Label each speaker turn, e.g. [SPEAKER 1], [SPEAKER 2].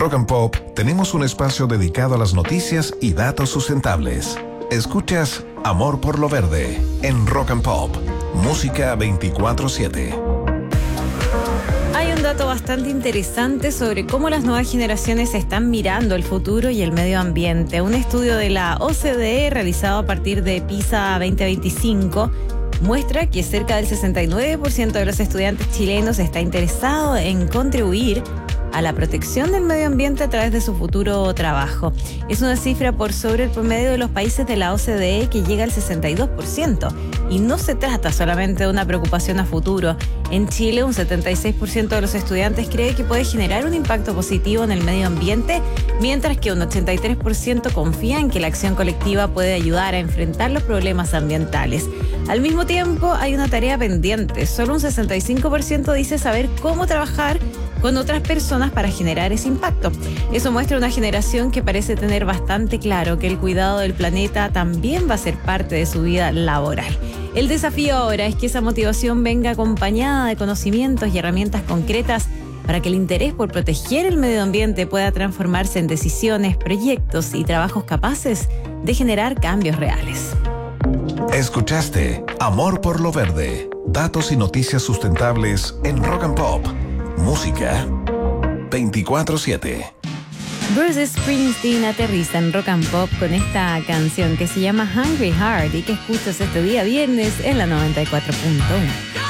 [SPEAKER 1] Rock and Pop tenemos un espacio dedicado a las noticias y datos sustentables. Escuchas Amor por lo Verde en Rock and Pop, música 24/7.
[SPEAKER 2] Hay un dato bastante interesante sobre cómo las nuevas generaciones están mirando el futuro y el medio ambiente. Un estudio de la OCDE realizado a partir de PISA 2025 muestra que cerca del 69% de los estudiantes chilenos está interesado en contribuir a la protección del medio ambiente a través de su futuro trabajo. Es una cifra por sobre el promedio de los países de la OCDE, que llega al 62%. Y no se trata solamente de una preocupación a futuro. En Chile, un 76% de los estudiantes cree que puede generar un impacto positivo en el medio ambiente, mientras que un 83% confía en que la acción colectiva puede ayudar a enfrentar los problemas ambientales. Al mismo tiempo, hay una tarea pendiente. Solo un 65% dice saber cómo trabajar con otras personas para generar ese impacto. Eso muestra una generación que parece tener bastante claro que el cuidado del planeta también va a ser parte de su vida laboral. El desafío ahora es que esa motivación venga acompañada de conocimientos y herramientas concretas para que el interés por proteger el medio ambiente pueda transformarse en decisiones, proyectos y trabajos capaces de generar cambios reales.
[SPEAKER 1] Escuchaste Amor por lo Verde, datos y noticias sustentables en Rock and Pop, música 24/7.
[SPEAKER 2] Bruce Springsteen aterriza en Rock and Pop con esta canción que se llama Hungry Heart y que escuchas este día viernes en la 94.1.